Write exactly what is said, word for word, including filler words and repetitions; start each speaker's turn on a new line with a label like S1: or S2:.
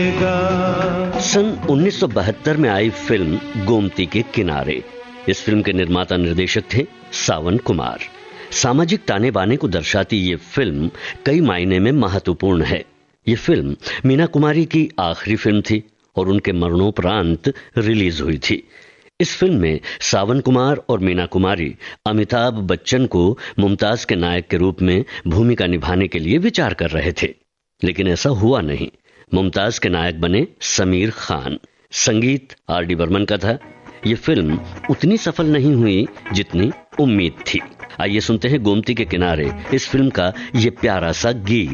S1: सन उन्नीस सौ बहत्तर में आई फिल्म गोमती के किनारे। इस फिल्म के निर्माता निर्देशक थे सावन कुमार। सामाजिक ताने बाने को दर्शाती ये फिल्म कई मायने में महत्वपूर्ण है। ये फिल्म मीना कुमारी की आखिरी फिल्म थी और उनके मरणोपरांत रिलीज हुई थी। इस फिल्म में सावन कुमार और मीना कुमारी अमिताभ बच्चन को मुमताज के नायक के रूप में भूमिका निभाने के लिए विचार कर रहे थे, लेकिन ऐसा हुआ नहीं। मुमताज के नायक बने समीर खान। संगीत आर डी बर्मन का था। ये फिल्म उतनी सफल नहीं हुई जितनी उम्मीद थी। आइए सुनते हैं गोमती के किनारे, इस फिल्म का ये प्यारा सा गीत।